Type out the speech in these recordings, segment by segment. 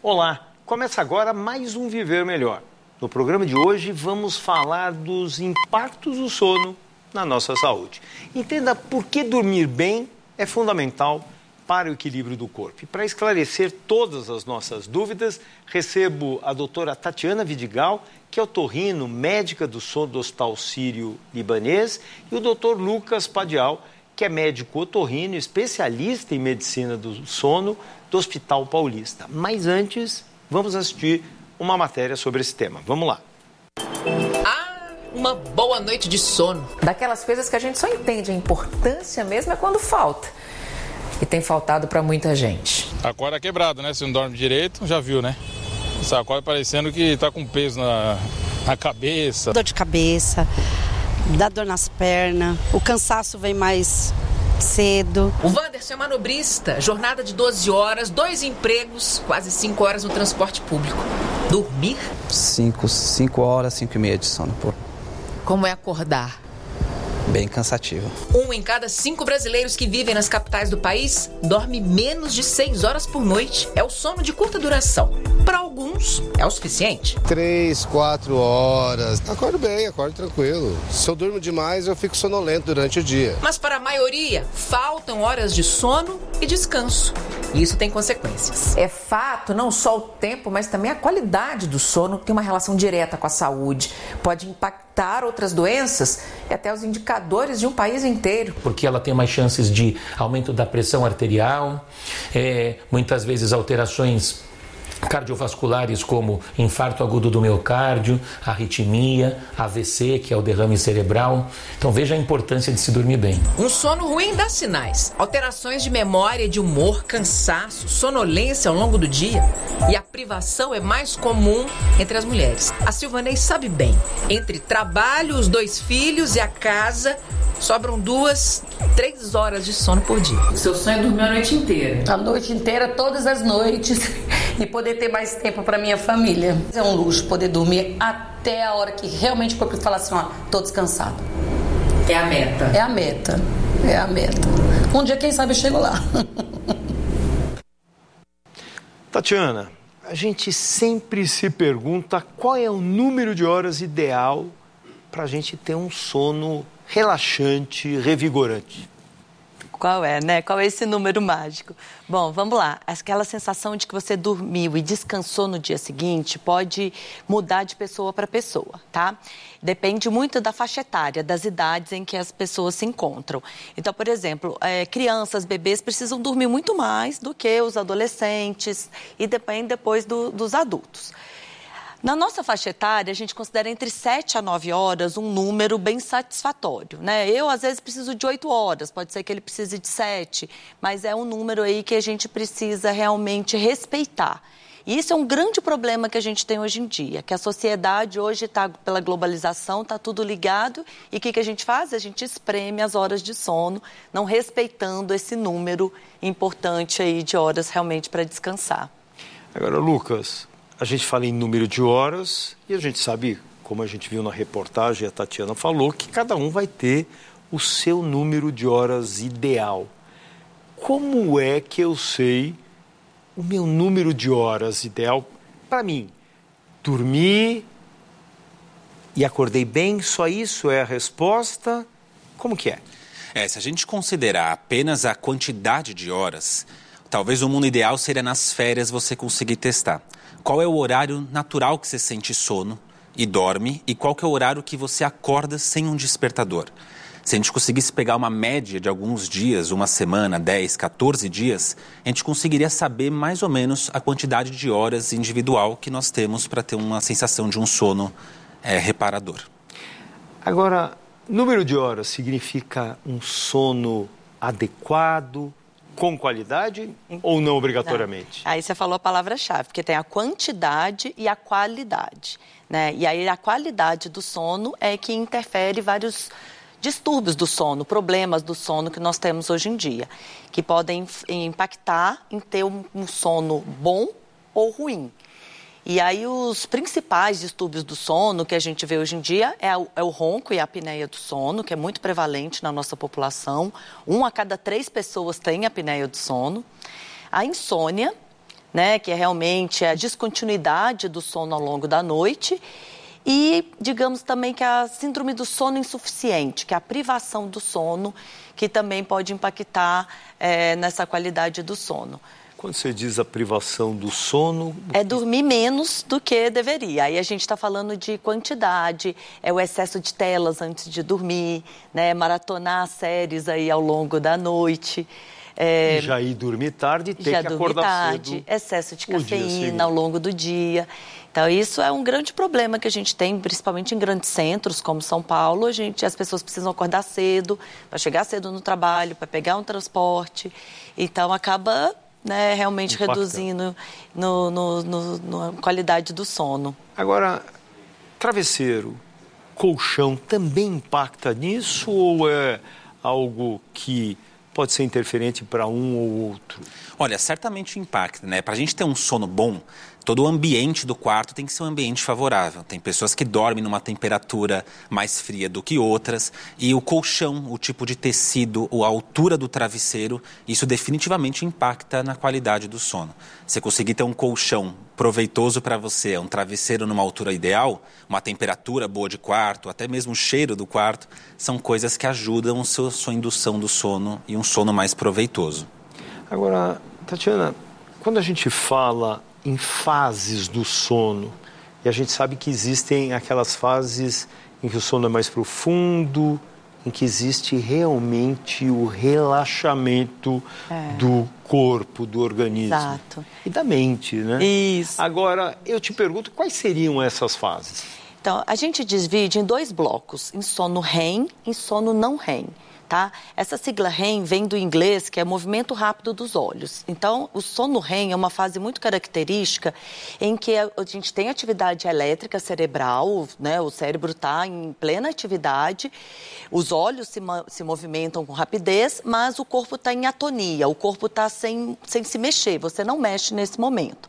Olá, começa agora mais um Viver Melhor. No programa de hoje vamos falar dos impactos do sono na nossa saúde. Entenda por que dormir bem é fundamental para o equilíbrio do corpo. E para esclarecer todas as nossas dúvidas, recebo a doutora Tatiana Vidigal, que é otorrino, médica do sono do Hospital Sírio-Libanês, e o doutor Lucas Padial, que é médico otorrino, especialista em medicina do sono do Hospital Paulista. Mas antes, vamos assistir uma matéria sobre esse tema. Vamos lá. Uma boa noite de sono. Daquelas coisas que a gente só entende a importância mesmo é quando falta. E tem faltado para muita gente. Acorda quebrado, né? Se não dorme direito, já viu, né? Você acorda parecendo que tá com peso na cabeça. Dor de cabeça, dá dor nas pernas, o cansaço vem mais cedo. O Wanderson é manobrista, jornada de 12 horas, 2 empregos, quase 5 horas no transporte público. Dormir? 5 horas, 5 e meia de sono, pô. Como é acordar? Bem cansativo. 1 em cada 5 brasileiros que vivem nas capitais do país dorme menos de 6 horas por noite. É o sono de curta duração. Para alguns, é o suficiente. 3, 4 horas. Acordo bem, acordo tranquilo. Se eu durmo demais, eu fico sonolento durante o dia. Mas para a maioria, faltam horas de sono e descanso. E isso tem consequências. É fato, não só o tempo, mas também a qualidade do sono tem uma relação direta com a saúde. Pode impactar outras doenças e até os indicadores de um país inteiro. Porque ela tem mais chances de aumento da pressão arterial, muitas vezes alterações cardiovasculares como infarto agudo do miocárdio, arritmia, AVC, que é o derrame cerebral. Então veja a importância de se dormir bem. Um sono ruim dá sinais. Alterações de memória, de humor, cansaço, sonolência ao longo do dia. E a privação é mais comum entre as mulheres. A Silvanei sabe bem. Entre trabalho, os 2 filhos e a casa, sobram 2, 3 horas de sono por dia. O seu sonho é dormir a noite inteira? A noite inteira, todas as noites. E poder ter mais tempo para minha família. É um luxo poder dormir até a hora que realmente o corpo fala assim, ó, tô descansado. É a meta. É a meta. É a meta. Um dia, quem sabe, eu chego lá. Tatiana, a gente sempre se pergunta qual é o número de horas ideal para a gente ter um sono relaxante, revigorante. Qual é, né? Qual é esse número mágico? Bom, vamos lá. Aquela sensação de que você dormiu e descansou no dia seguinte pode mudar de pessoa para pessoa, tá? Depende muito da faixa etária, das idades em que as pessoas se encontram. Então, por exemplo, crianças, bebês precisam dormir muito mais do que os adolescentes e depende depois dos adultos. Na nossa faixa etária, a gente considera entre 7 a 9 horas um número bem satisfatório, né? Eu, às vezes, preciso de 8 horas, pode ser que ele precise de 7, mas é um número aí que a gente precisa realmente respeitar. E isso é um grande problema que a gente tem hoje em dia, que a sociedade hoje está, pela globalização, está tudo ligado, e o que a gente faz? A gente espreme as horas de sono, não respeitando esse número importante aí de horas realmente para descansar. Agora, Lucas, a gente fala em número de horas e a gente sabe, como a gente viu na reportagem, a Tatiana falou, que cada um vai ter o seu número de horas ideal. Como é que eu sei o meu número de horas ideal para mim? Dormi e acordei bem, só isso é a resposta? Como que é? Se a gente considerar apenas a quantidade de horas, talvez o mundo ideal seria nas férias você conseguir testar. Qual é o horário natural que você sente sono e dorme e qual que é o horário que você acorda sem um despertador? Se a gente conseguisse pegar uma média de alguns dias, uma semana, 10, 14 dias, a gente conseguiria saber mais ou menos a quantidade de horas individual que nós temos para ter uma sensação de um sono reparador. Agora, número de horas significa um sono adequado, com qualidade ou não obrigatoriamente? Não. Aí você falou a palavra-chave, porque tem a quantidade e a qualidade, né? E aí a qualidade do sono é que interfere vários distúrbios do sono, problemas do sono que nós temos hoje em dia, que podem impactar em ter um sono bom ou ruim. E aí os principais distúrbios do sono que a gente vê hoje em dia é o ronco e a apneia do sono, que é muito prevalente na nossa população. 1 a cada 3 pessoas tem apneia do sono. A insônia, né, que é realmente a descontinuidade do sono ao longo da noite. E, digamos também que a síndrome do sono insuficiente, que é a privação do sono, que também pode impactar nessa qualidade do sono. Quando você diz a privação do sono... É dormir menos do que deveria. Aí a gente está falando de quantidade, é o excesso de telas antes de dormir, né, maratonar séries aí ao longo da noite. E já ir dormir tarde e ter que acordar cedo. Excesso de cafeína ao longo do dia. Então, isso é um grande problema que a gente tem, principalmente em grandes centros, como São Paulo. As pessoas precisam acordar cedo, para chegar cedo no trabalho, para pegar um transporte. Então, acaba, né, realmente reduzindo na qualidade do sono. Agora, travesseiro, colchão, também impacta nisso ou é algo que pode ser interferente para um ou outro? Olha, certamente impacta, né? Para a gente ter um sono bom, todo o ambiente do quarto tem que ser um ambiente favorável. Tem pessoas que dormem numa temperatura mais fria do que outras. E o colchão, o tipo de tecido, a altura do travesseiro, isso definitivamente impacta na qualidade do sono. Você conseguir ter um colchão proveitoso para você, um travesseiro numa altura ideal, uma temperatura boa de quarto, até mesmo o cheiro do quarto, são coisas que ajudam a sua indução do sono e um sono mais proveitoso. Agora, Tatiana, quando a gente fala em fases do sono, e a gente sabe que existem aquelas fases em que o sono é mais profundo, em que existe realmente o relaxamento do corpo, do organismo. Exato. E da mente, né? Isso. Agora, eu te pergunto, quais seriam essas fases? Então, a gente divide em 2 blocos, em sono REM e sono não REM. Tá? Essa sigla REM vem do inglês, que é movimento rápido dos olhos. Então, o sono REM é uma fase muito característica em que a gente tem atividade elétrica cerebral, né? O cérebro está em plena atividade, os olhos se movimentam com rapidez, mas o corpo está em atonia, o corpo está sem se mexer, você não mexe nesse momento.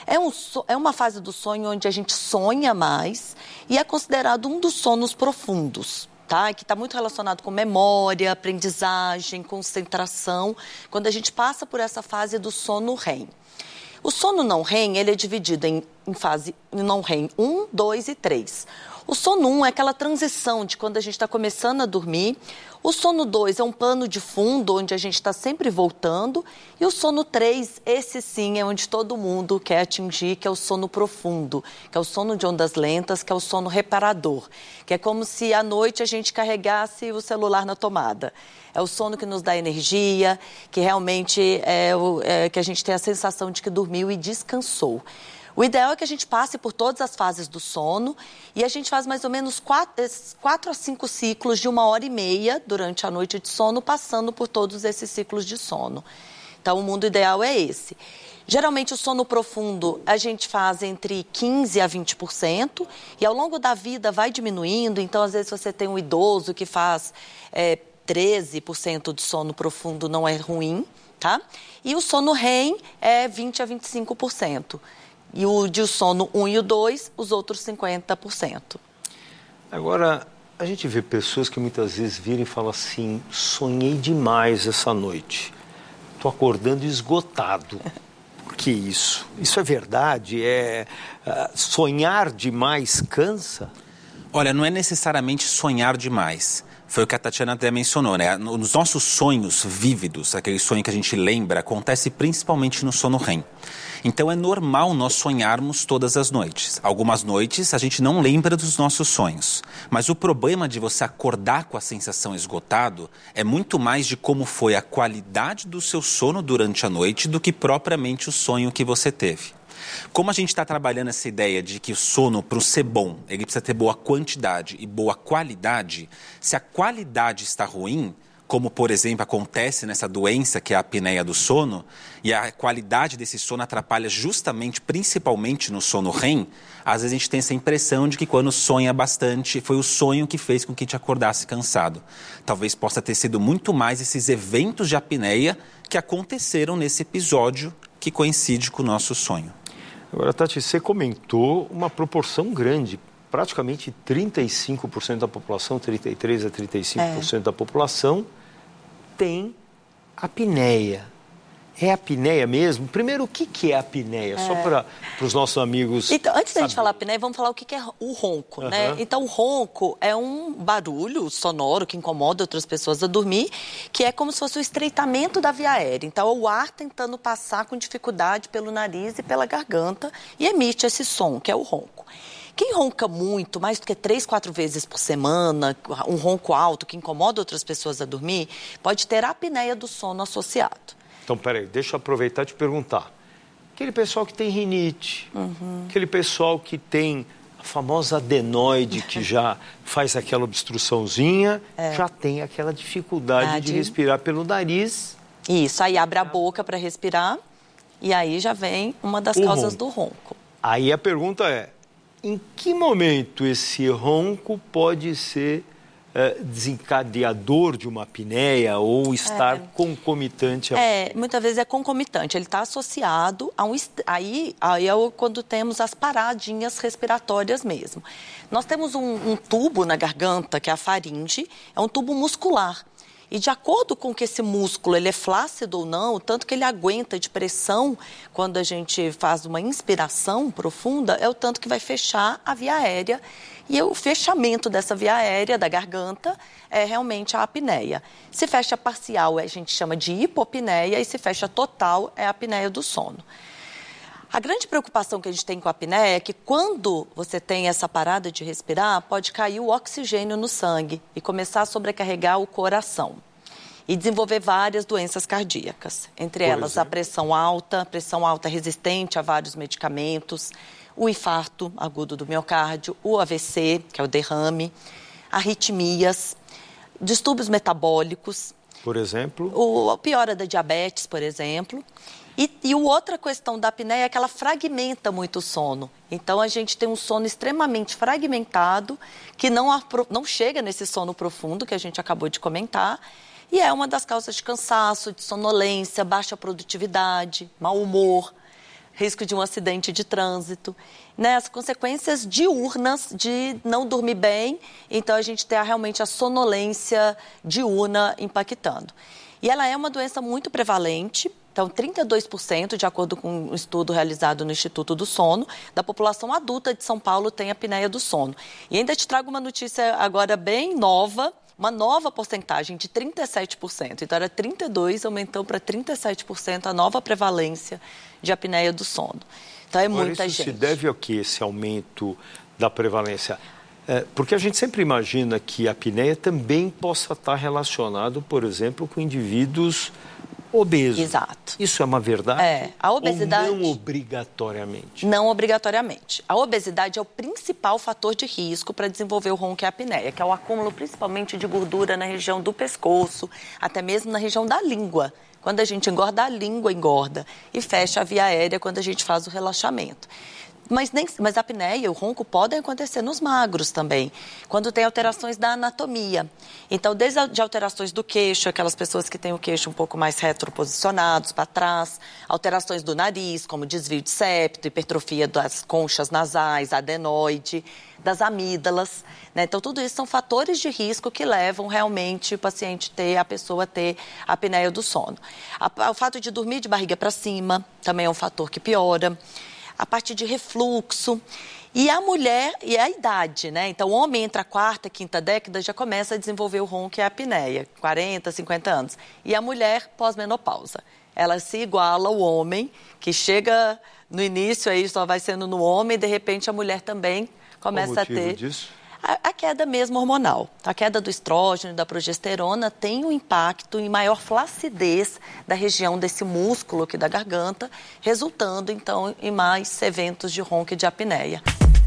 É uma fase do sonho onde a gente sonha mais e é considerado um dos sonos profundos. Tá? Que está muito relacionado com memória, aprendizagem, concentração, quando a gente passa por essa fase do sono REM. O sono não REM, ele é dividido em fase não REM 1, 2 e 3. O sono 1 é aquela transição de quando a gente está começando a dormir. O sono 2 é um pano de fundo, onde a gente está sempre voltando. E o sono 3, esse sim é onde todo mundo quer atingir, que é o sono profundo, que é o sono de ondas lentas, que é o sono reparador. Que é como se à noite a gente carregasse o celular na tomada. É o sono que nos dá energia, que realmente que a gente tem a sensação de que dormiu e descansou. O ideal é que a gente passe por todas as fases do sono e a gente faz mais ou menos 4 a 5 ciclos de 1h30 durante a noite de sono, passando por todos esses ciclos de sono. Então, o mundo ideal é esse. Geralmente, o sono profundo a gente faz entre 15% a 20% e ao longo da vida vai diminuindo. Então, às vezes, você tem um idoso que faz 13% de sono profundo, não é ruim, tá? E o sono REM é 20% a 25%. E o de sono 1 e o 2, os outros 50%. Agora, a gente vê pessoas que muitas vezes viram e falam assim, sonhei demais essa noite. Estou acordando esgotado. Por que isso? Isso é verdade? Sonhar demais cansa? Olha, não é necessariamente sonhar demais. Foi o que a Tatiana até mencionou, né? Nos nossos sonhos vívidos, aquele sonho que a gente lembra, acontece principalmente no sono REM. Então é normal nós sonharmos todas as noites. Algumas noites a gente não lembra dos nossos sonhos. Mas o problema de você acordar com a sensação esgotado é muito mais de como foi a qualidade do seu sono durante a noite do que propriamente o sonho que você teve. Como a gente está trabalhando essa ideia de que o sono, para ser bom, ele precisa ter boa quantidade e boa qualidade, se a qualidade está ruim, como, por exemplo, acontece nessa doença que é a apneia do sono, e a qualidade desse sono atrapalha justamente, principalmente no sono REM, às vezes a gente tem essa impressão de que quando sonha bastante, foi o sonho que fez com que te acordasse cansado. Talvez possa ter sido muito mais esses eventos de apneia que aconteceram nesse episódio que coincide com o nosso sonho. Agora, Tati, você comentou uma proporção grande, praticamente 35% da população, 33% a 35% da população tem apneia. É apneia mesmo? Primeiro, o que é apneia? Só para os nossos amigos. Então, antes da gente falar apneia, vamos falar o que é o ronco, né? Então, o ronco é um barulho sonoro que incomoda outras pessoas a dormir, que é como se fosse o estreitamento da via aérea. Então, é o ar tentando passar com dificuldade pelo nariz e pela garganta e emite esse som, que é o ronco. Quem ronca muito, mais do que 3, 4 vezes por semana, um ronco alto que incomoda outras pessoas a dormir, pode ter apneia do sono associado. Então, peraí, deixa eu aproveitar e te perguntar. Aquele pessoal que tem rinite, aquele pessoal que tem a famosa adenoide, que já faz aquela obstruçãozinha, já tem aquela dificuldade de respirar pelo nariz. Isso, aí abre a boca para respirar e aí já vem uma das causas do ronco. Aí a pergunta é, em que momento esse ronco pode ser desencadeador de uma apneia ou estar concomitante? Muitas vezes é concomitante. Ele está associado a Aí é quando temos as paradinhas respiratórias mesmo. Nós temos um tubo na garganta, que é a faringe, é um tubo muscular. E de acordo com que esse músculo ele é flácido ou não, o tanto que ele aguenta de pressão quando a gente faz uma inspiração profunda, é o tanto que vai fechar a via aérea. E o fechamento dessa via aérea da garganta é realmente a apneia. Se fecha parcial, a gente chama de hipopneia, e se fecha total, é a apneia do sono. A grande preocupação que a gente tem com a apneia é que quando você tem essa parada de respirar, pode cair o oxigênio no sangue e começar a sobrecarregar o coração e desenvolver várias doenças cardíacas, entre elas a pressão alta resistente a vários medicamentos, o infarto agudo do miocárdio, o AVC, que é o derrame, arritmias, distúrbios metabólicos. Por exemplo? A piora da diabetes, por exemplo. E outra questão da apneia é que ela fragmenta muito o sono. Então, a gente tem um sono extremamente fragmentado, que não chega nesse sono profundo que a gente acabou de comentar, e é uma das causas de cansaço, de sonolência, baixa produtividade, mau humor, risco de um acidente de trânsito, né? As consequências diurnas de não dormir bem, então a gente tem realmente a sonolência diurna impactando. E ela é uma doença muito prevalente, então 32%, de acordo com um estudo realizado no Instituto do Sono, da população adulta de São Paulo tem apneia do sono. E ainda te trago uma notícia agora bem nova, uma nova porcentagem de 37%. Então, era 32%, aumentou para 37% a nova prevalência de apneia do sono. Então, é muita gente. Isso se deve ao que, esse aumento da prevalência? Porque a gente sempre imagina que a apneia também possa estar relacionado, por exemplo, com indivíduos obesos. Exato. Isso é uma verdade? A obesidade... Ou não obrigatoriamente? Não obrigatoriamente. A obesidade é o principal fator de risco para desenvolver o ronco e a apneia, que é o acúmulo principalmente de gordura na região do pescoço, até mesmo na região da língua. Quando a gente engorda, a língua engorda e fecha a via aérea quando a gente faz o relaxamento. Mas a apneia e o ronco podem acontecer nos magros também, quando tem alterações da anatomia. Então, desde alterações do queixo, aquelas pessoas que têm o queixo um pouco mais retroposicionados para trás, alterações do nariz, como desvio de septo, hipertrofia das conchas nasais, adenoide, das amígdalas, né? Então, tudo isso são fatores de risco que levam realmente a pessoa a ter a apneia do sono. O fato de dormir de barriga para cima também é um fator que piora. A parte de refluxo, e a mulher e a idade, né? Então, o homem entre a 4ª e 5ª década já começa a desenvolver o ronco e a apneia, 40, 50 anos. E a mulher pós-menopausa, ela se iguala ao homem, que chega no início, aí só vai sendo no homem, e de repente a mulher também começa a ter... Qual o motivo disso? A queda mesmo hormonal. A queda do estrógeno e da progesterona tem um impacto em maior flacidez da região desse músculo aqui da garganta, resultando, então, em mais eventos de ronco e de apneia.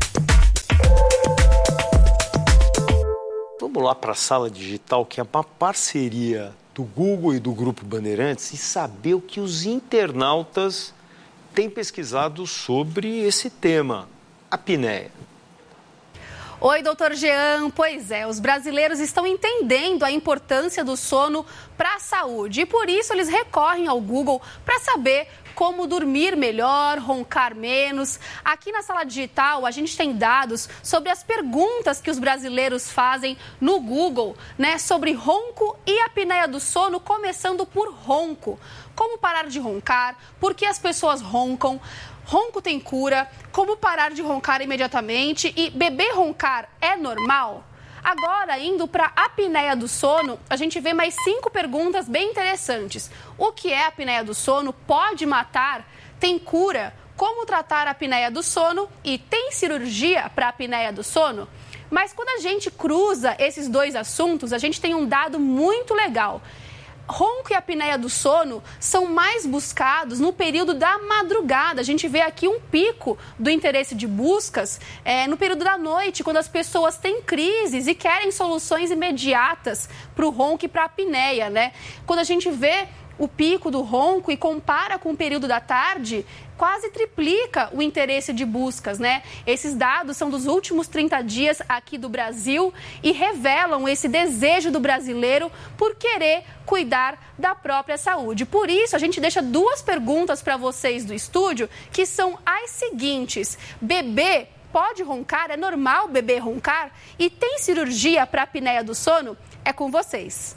Vamos lá para a Sala Digital, que é uma parceria do Google e do Grupo Bandeirantes, e saber o que os internautas têm pesquisado sobre esse tema, apneia. Oi, doutor Jean. Pois é, os brasileiros estão entendendo a importância do sono para a saúde e por isso eles recorrem ao Google para saber como dormir melhor, roncar menos. Aqui na Sala Digital, a gente tem dados sobre as perguntas que os brasileiros fazem no Google, né, sobre ronco e apneia do sono, começando por ronco. Como parar de roncar? Por que as pessoas roncam? Ronco tem cura? Como parar de roncar imediatamente? E bebê roncar é normal? Agora, indo para a apneia do sono, a gente vê mais 5 perguntas bem interessantes. O que é a apneia do sono? Pode matar? Tem cura? Como tratar a apneia do sono? E tem cirurgia para a apneia do sono? Mas quando a gente cruza esses dois assuntos, a gente tem um dado muito legal. Ronco e apneia do sono são mais buscados no período da madrugada. A gente vê aqui um pico do interesse de buscas no período da noite, quando as pessoas têm crises e querem soluções imediatas para o ronco e para a apneia, né? Quando a gente vê o pico do ronco e compara com o período da tarde, quase triplica o interesse de buscas, né? Esses dados são dos últimos 30 dias aqui do Brasil e revelam esse desejo do brasileiro por querer cuidar da própria saúde. Por isso, a gente deixa 2 perguntas para vocês do estúdio, que são as seguintes. Bebê pode roncar? É normal bebê roncar? E tem cirurgia para a apneia do sono? É com vocês.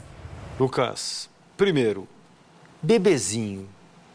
Lucas, primeiro, bebezinho,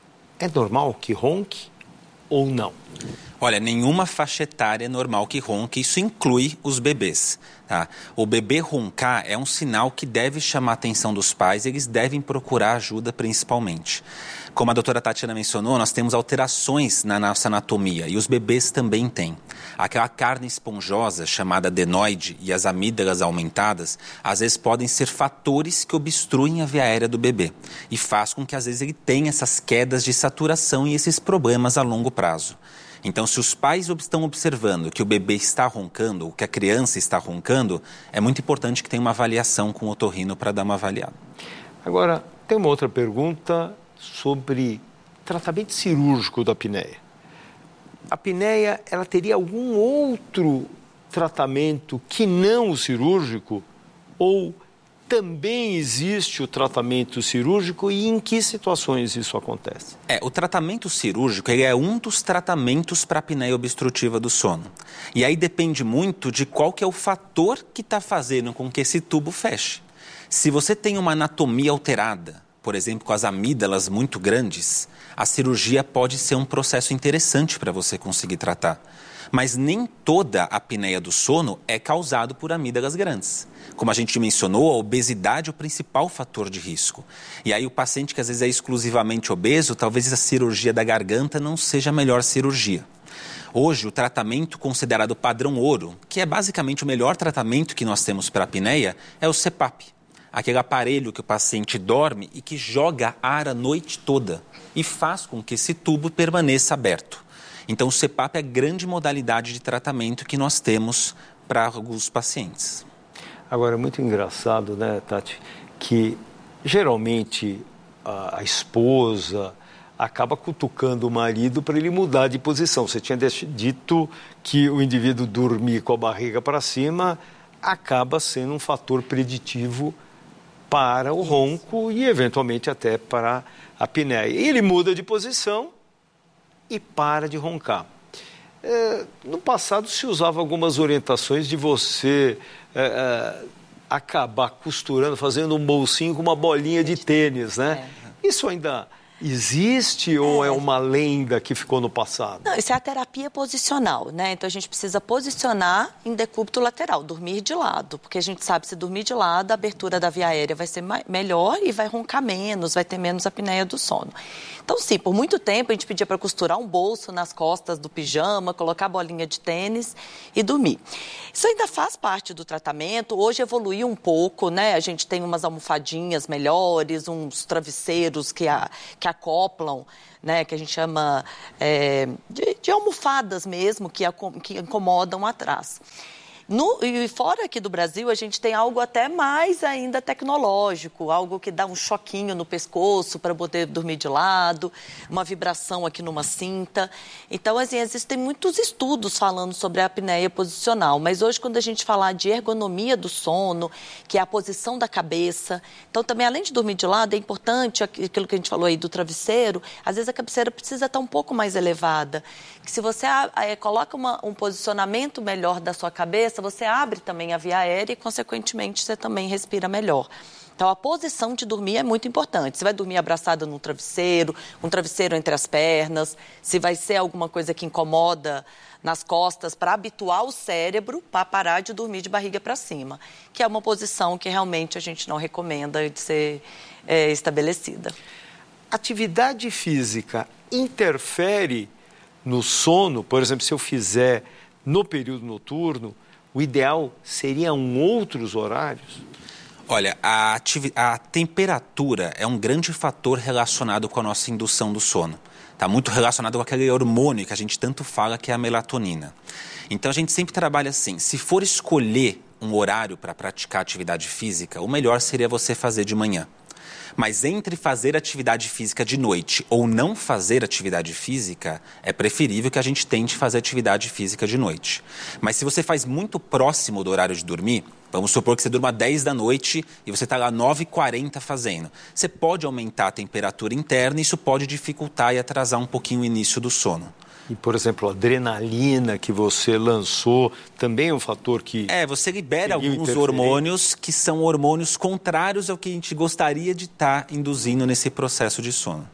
é normal que ronque ou não? Olha, nenhuma faixa etária é normal que ronque, isso inclui os bebês. Tá? O bebê roncar é um sinal que deve chamar a atenção dos pais, eles devem procurar ajuda principalmente. Como a doutora Tatiana mencionou, nós temos alterações na nossa anatomia e os bebês também têm. Aquela carne esponjosa chamada adenoide e as amígdalas aumentadas, às vezes podem ser fatores que obstruem a via aérea do bebê e faz com que às vezes ele tenha essas quedas de saturação e esses problemas a longo prazo. Então, se os pais estão observando que o bebê está roncando, ou que a criança está roncando, é muito importante que tenha uma avaliação com o otorrino para dar uma avaliada. Agora, tem uma outra pergunta sobre tratamento cirúrgico da apneia. A apneia, ela teria algum outro tratamento que não o cirúrgico? Ou também existe o tratamento cirúrgico e em que situações isso acontece? O tratamento cirúrgico ele é um dos tratamentos para a apneia obstrutiva do sono. E aí depende muito de qual que é o fator que está fazendo com que esse tubo feche. Se você tem uma anatomia alterada, por exemplo, com as amígdalas muito grandes, a cirurgia pode ser um processo interessante para você conseguir tratar. Mas nem toda a apneia do sono é causada por amígdalas grandes. Como a gente mencionou, a obesidade é o principal fator de risco. E aí o paciente que às vezes é exclusivamente obeso, talvez a cirurgia da garganta não seja a melhor cirurgia. Hoje, o tratamento considerado padrão ouro, que é basicamente o melhor tratamento que nós temos para a apneia, é o CPAP. Aquele aparelho que o paciente dorme e que joga ar a noite toda e faz com que esse tubo permaneça aberto. Então, o CPAP é a grande modalidade de tratamento que nós temos para alguns pacientes. Agora, é muito engraçado, né, Tati, que geralmente a esposa acaba cutucando o marido para ele mudar de posição. Você tinha dito que o indivíduo dormir com a barriga para cima acaba sendo um fator preditivo para o ronco e, eventualmente, até para a apneia. Ele muda de posição e para de roncar. No passado se usava algumas orientações de você acabar costurando, fazendo um bolsinho com uma bolinha de tênis, né? Isso ainda existe ou é uma lenda que ficou no passado? Não, isso é a terapia posicional, né? Então a gente precisa posicionar em decúbito lateral, dormir de lado, porque a gente sabe que se dormir de lado, a abertura da via aérea vai ser melhor e vai roncar menos, vai ter menos apneia do sono. Então, sim, por muito tempo a gente pedia para costurar um bolso nas costas do pijama, colocar a bolinha de tênis e dormir. Isso ainda faz parte do tratamento, hoje evoluiu um pouco, né? A gente tem umas almofadinhas melhores, uns travesseiros que acoplam, né, que a gente chama de almofadas mesmo, que incomodam atrás. E fora aqui do Brasil, a gente tem algo até mais ainda tecnológico, algo que dá um choquinho no pescoço para poder dormir de lado, uma vibração aqui numa cinta. Então, assim, existem muitos estudos falando sobre a apneia posicional, mas hoje, quando a gente falar de ergonomia do sono, que é a posição da cabeça, então também, além de dormir de lado, é importante aquilo que a gente falou aí do travesseiro, às vezes a cabeceira precisa estar um pouco mais elevada, que se você coloca um posicionamento melhor da sua cabeça, você abre também a via aérea e, consequentemente, você também respira melhor. Então, a posição de dormir é muito importante. Você vai dormir abraçada num travesseiro, um travesseiro entre as pernas, se vai ser alguma coisa que incomoda nas costas, para habituar o cérebro para parar de dormir de barriga para cima, que é uma posição que realmente a gente não recomenda de ser estabelecida. Atividade física interfere no sono? Por exemplo, se eu fizer no período noturno, o ideal seriam outros horários? Olha, a temperatura é um grande fator relacionado com a nossa indução do sono. Está muito relacionado com aquele hormônio que a gente tanto fala, que é a melatonina. Então, a gente sempre trabalha assim, se for escolher um horário para praticar atividade física, o melhor seria você fazer de manhã. Mas entre fazer atividade física de noite ou não fazer atividade física, é preferível que a gente tente fazer atividade física de noite. Mas se você faz muito próximo do horário de dormir, vamos supor que você durma 10 da noite e você está lá 9h40 fazendo. Você pode aumentar a temperatura interna e isso pode dificultar e atrasar um pouquinho o início do sono. E, por exemplo, a adrenalina que você lançou também é um fator que... você libera alguns hormônios que são hormônios contrários ao que a gente gostaria de estar induzindo nesse processo de sono.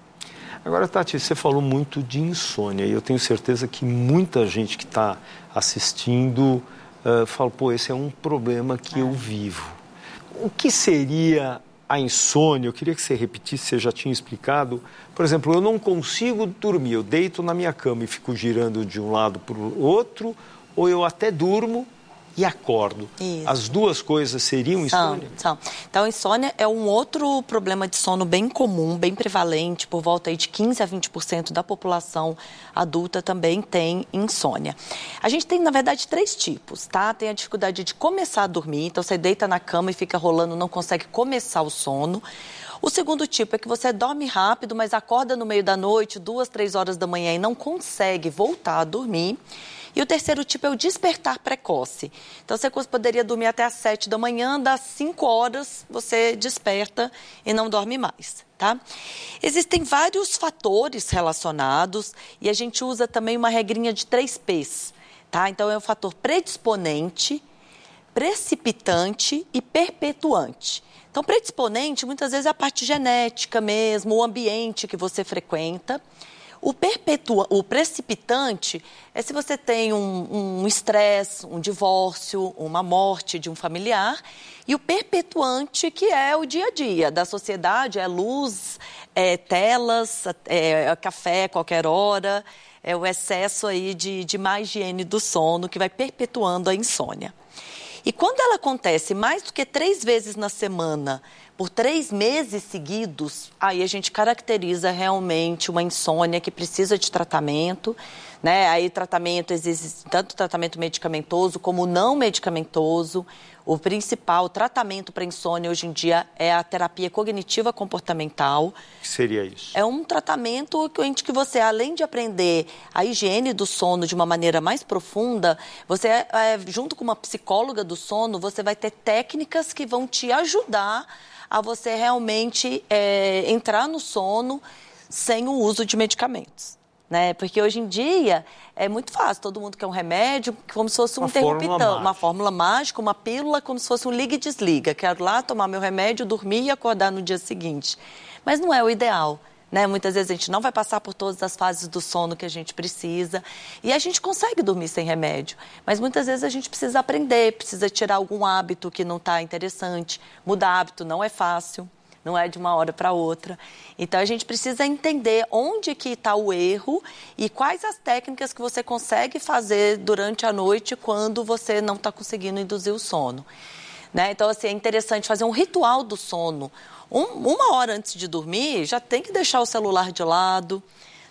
Agora, Tati, você falou muito de insônia e eu tenho certeza que muita gente que está assistindo fala, esse é um problema que eu vivo. O que seria a insônia? Eu queria que você repetisse, você já tinha explicado. Por exemplo, eu não consigo dormir, eu deito na minha cama e fico girando de um lado para o outro, ou eu até durmo e acordo. Isso. As duas coisas seriam insônia? São. Então, insônia é um outro problema de sono bem comum, bem prevalente, por volta aí de 15% a 20% da população adulta também tem insônia. A gente tem, na verdade, 3 tipos, tá? Tem a dificuldade de começar a dormir, então você deita na cama e fica rolando, não consegue começar o sono. O segundo tipo é que você dorme rápido, mas acorda no meio da noite, 2, 3 horas da manhã e não consegue voltar a dormir. E o terceiro tipo é o despertar precoce. Então, você poderia dormir até às 7 da manhã, das 5 horas você desperta e não dorme mais, tá? Existem vários fatores relacionados e a gente usa também uma regrinha de 3 P's, tá? Então, é o fator predisponente, precipitante e perpetuante. Então, predisponente, muitas vezes, é a parte genética mesmo, o ambiente que você frequenta. O precipitante é se você tem um estresse, um divórcio, uma morte de um familiar. E o perpetuante, que é o dia a dia da sociedade, é luz, é telas, é café a qualquer hora, é o excesso aí de má higiene do sono que vai perpetuando a insônia. E quando ela acontece mais do que 3 vezes na semana, por 3 meses seguidos, aí a gente caracteriza realmente uma insônia que precisa de tratamento, né? Aí tratamento existe tanto tratamento medicamentoso como não medicamentoso. O principal tratamento para insônia hoje em dia é a terapia cognitiva comportamental. O que seria isso? É um tratamento que você, além de aprender a higiene do sono de uma maneira mais profunda, você, junto com uma psicóloga do sono, você vai ter técnicas que vão te ajudar a você realmente entrar no sono sem o uso de medicamentos. Né? Porque hoje em dia é muito fácil, todo mundo quer um remédio como se fosse um interruptor, uma fórmula mágica, uma pílula como se fosse um liga e desliga. Quero lá tomar meu remédio, dormir e acordar no dia seguinte. Mas não é o ideal. Né? Muitas vezes a gente não vai passar por todas as fases do sono que a gente precisa e a gente consegue dormir sem remédio, mas muitas vezes a gente precisa aprender, precisa tirar algum hábito que não está interessante. Mudar hábito não é fácil, não é de uma hora para outra. Então, a gente precisa entender onde que está o erro e quais as técnicas que você consegue fazer durante a noite quando você não está conseguindo induzir o sono. Né? Então, assim, é interessante fazer um ritual do sono. 1 hora antes de dormir, já tem que deixar o celular de lado,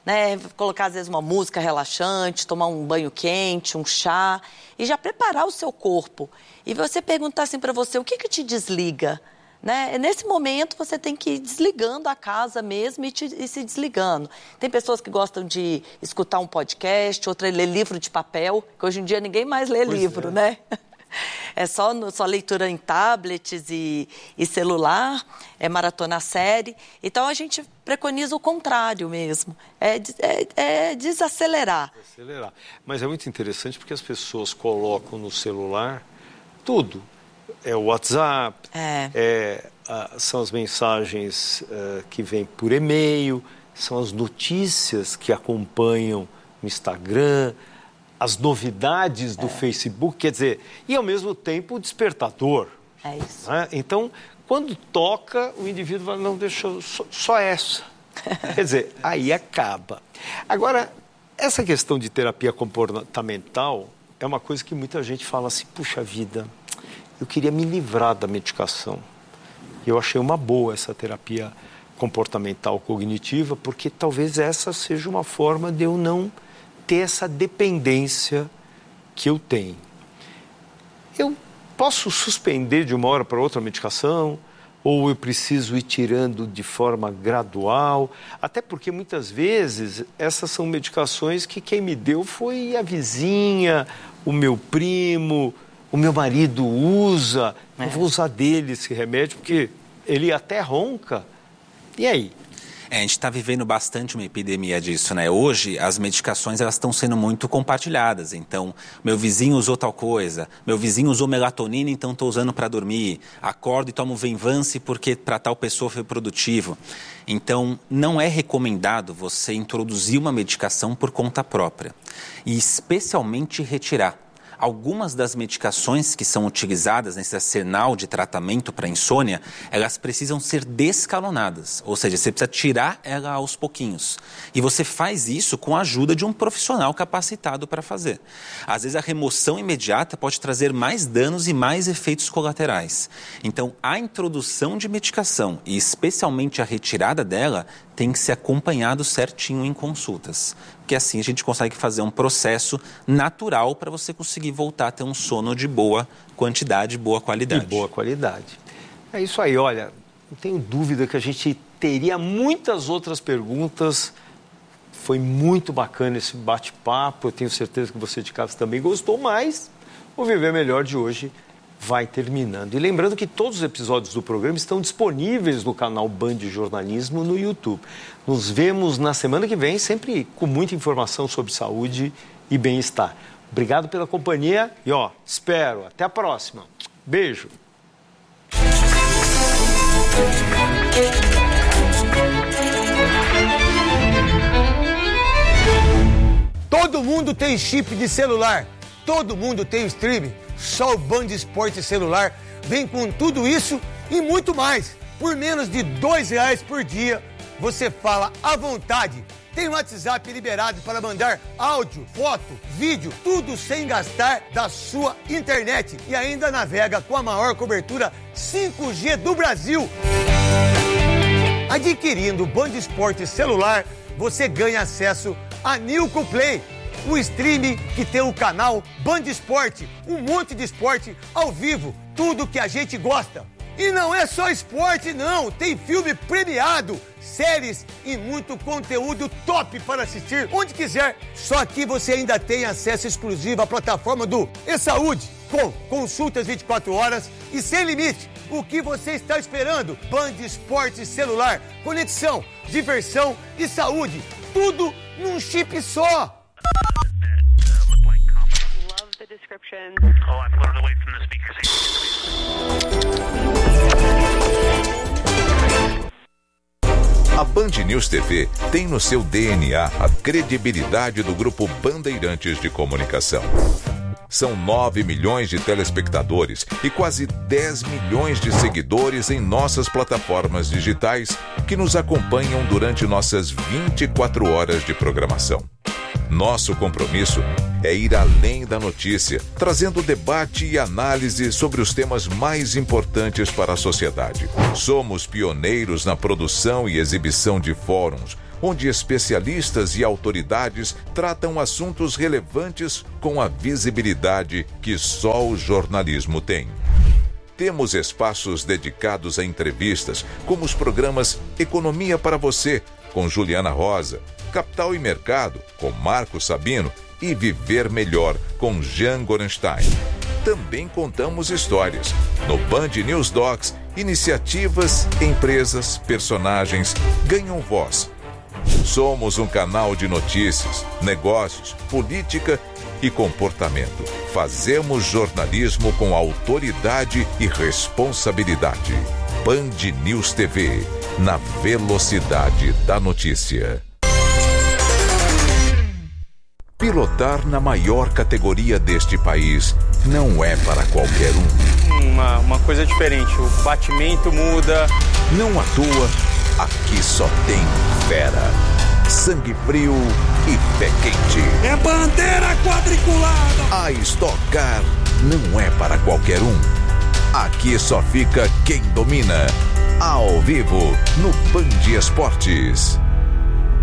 né? Colocar, às vezes, uma música relaxante, tomar um banho quente, um chá, e já preparar o seu corpo. E você perguntar assim para você, o que te desliga? Né? Nesse momento, você tem que ir desligando a casa mesmo e se desligando. Tem pessoas que gostam de escutar um podcast, outra ler livro de papel, que hoje em dia ninguém mais lê livro, né? É só leitura em tablets e celular, é maratonar série. Então, a gente preconiza o contrário mesmo, é desacelerar. Mas é muito interessante porque as pessoas colocam no celular tudo. É o WhatsApp, são as mensagens que vêm por e-mail, são as notícias que acompanham no Instagram, as novidades do Facebook, quer dizer, e ao mesmo tempo o despertador. É isso. Né? Então, quando toca, o indivíduo fala, não, deixa só essa. Quer dizer, aí acaba. Agora, essa questão de terapia comportamental é uma coisa que muita gente fala assim, puxa vida, eu queria me livrar da medicação. Eu achei uma boa essa terapia comportamental cognitiva, porque talvez essa seja uma forma de eu não ter essa dependência que eu tenho. Eu posso suspender de uma hora para outra a medicação, ou eu preciso ir tirando de forma gradual, até porque muitas vezes essas são medicações que quem me deu foi a vizinha, o meu primo, o meu marido usa, eu vou usar dele esse remédio, porque ele até ronca. E aí? A gente está vivendo bastante uma epidemia disso, né? Hoje, as medicações elas estão sendo muito compartilhadas. Então, meu vizinho usou tal coisa, meu vizinho usou melatonina, então estou usando para dormir. Acordo e tomo Venvance porque para tal pessoa foi produtivo. Então, não é recomendado você introduzir uma medicação por conta própria. E especialmente retirar. Algumas das medicações que são utilizadas nesse arsenal de tratamento para insônia, elas precisam ser descalonadas, ou seja, você precisa tirar ela aos pouquinhos. E você faz isso com a ajuda de um profissional capacitado para fazer. Às vezes a remoção imediata pode trazer mais danos e mais efeitos colaterais. Então, a introdução de medicação e especialmente a retirada dela tem que ser acompanhado certinho em consultas. Porque assim a gente consegue fazer um processo natural para você conseguir voltar a ter um sono de boa quantidade, boa qualidade. De boa qualidade. É isso aí, olha, não tenho dúvida que a gente teria muitas outras perguntas. Foi muito bacana esse bate-papo, eu tenho certeza que você de casa também gostou, mas o Viver Melhor de hoje vai terminando. E lembrando que todos os episódios do programa estão disponíveis no canal Band Jornalismo no YouTube. Nos vemos na semana que vem, sempre com muita informação sobre saúde e bem-estar. Obrigado pela companhia e, espero. Até a próxima. Beijo. Todo mundo tem chip de celular. Todo mundo tem streaming. Só o Band Esporte Celular vem com tudo isso e muito mais. Por menos de R$2 por dia, você fala à vontade. Tem WhatsApp liberado para mandar áudio, foto, vídeo, tudo sem gastar da sua internet. E ainda navega com a maior cobertura 5G do Brasil. Adquirindo o Band Esporte Celular, você ganha acesso a Nilco Play, o streaming que tem o canal Band Esporte, um monte de esporte ao vivo, tudo que a gente gosta. E não é só esporte não, tem filme premiado, séries e muito conteúdo top para assistir onde quiser. Só que você ainda tem acesso exclusivo à plataforma do eSaúde, com consultas 24 horas e sem limite. O que você está esperando? Band Esporte Celular, conexão, diversão e saúde, tudo num chip só. A Band News TV tem no seu DNA a credibilidade do Grupo Bandeirantes de Comunicação. São 9 milhões de telespectadores e quase 10 milhões de seguidores em nossas plataformas digitais que nos acompanham durante nossas 24 horas de programação. Nosso compromisso é ir além da notícia, trazendo debate e análise sobre os temas mais importantes para a sociedade. Somos pioneiros na produção e exibição de fóruns, onde especialistas e autoridades tratam assuntos relevantes com a visibilidade que só o jornalismo tem. Temos espaços dedicados a entrevistas, como os programas Economia para Você, com Juliana Rosa, Capital e Mercado, com Marco Sabino, e Viver Melhor, com Jean Gorenstein. Também contamos histórias. No Band News Docs, iniciativas, empresas, personagens ganham voz. Somos um canal de notícias, negócios, política e comportamento. Fazemos jornalismo com autoridade e responsabilidade. Band News TV, na velocidade da notícia. Pilotar na maior categoria deste país não é para qualquer um. Uma coisa diferente, o batimento muda. Não à toa, aqui só tem fera. Sangue frio e pé quente. É bandeira quadriculada. A Stock Car não é para qualquer um. Aqui só fica quem domina. Ao vivo, no Band Esportes.